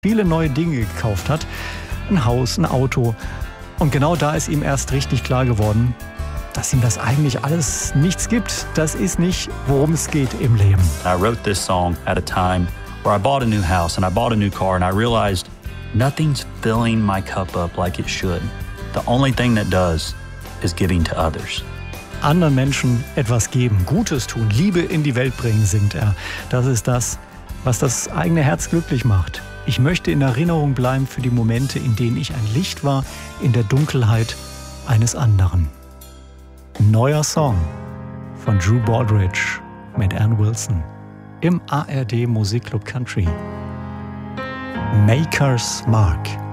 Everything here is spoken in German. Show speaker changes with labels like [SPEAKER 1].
[SPEAKER 1] viele neue Dinge gekauft hat. Ein Haus, ein Auto. Und genau da ist ihm erst richtig klar geworden, dass ihm das eigentlich alles nichts gibt. Das ist nicht, worum es geht im Leben.
[SPEAKER 2] I wrote this song at a time where I bought a new house and I bought a new car and I realized nothing's filling my cup up like it should. The only thing that does is giving to others.
[SPEAKER 1] Anderen Menschen etwas geben, Gutes tun, Liebe in die Welt bringen, singt er. Das ist das, was das eigene Herz glücklich macht. Ich möchte in Erinnerung bleiben für die Momente, in denen ich ein Licht war in der Dunkelheit eines anderen. Neuer Song von Drew Baldridge mit Ann Wilson im ARD Musikclub Country. Maker's Mark.